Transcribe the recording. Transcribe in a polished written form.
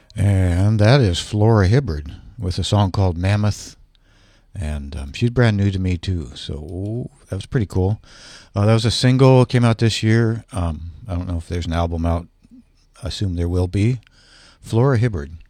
And that is Flora Hibbard with a song called Mammoth. And she's brand new to me, too. So that was pretty cool. That was a single, came out this year. I don't know if there's an album out. I assume there will be. Flora Hibbard.